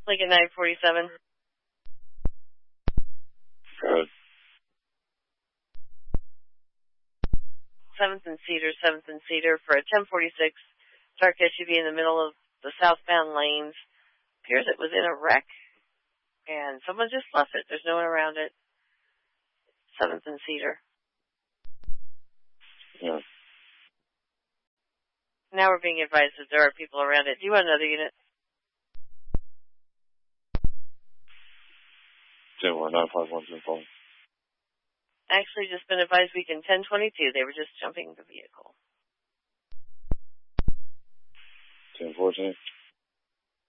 Lincoln 947. Good. 7th and Cedar for a 1046 dark SUV in the middle of the southbound lanes. Appears it was in a wreck, and someone just left it. There's no one around it. 7th and Cedar. Yeah. Now we're being advised that there are people around it. Do you want another unit? 10-951 phone. Actually, just been advised weekend 1022. They were just jumping the vehicle. 1014.